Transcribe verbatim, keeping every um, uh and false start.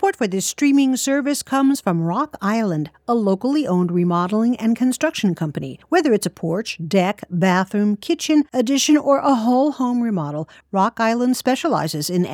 Support for this streaming service comes from Rock Island, a locally owned remodeling and construction company. Whether it's a porch, deck, bathroom, kitchen, addition, or a whole home remodel, Rock Island specializes in